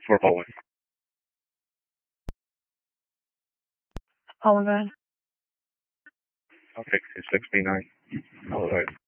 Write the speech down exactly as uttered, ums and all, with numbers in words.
for Owen. All right. I'll fix it. sixty-nine. All right.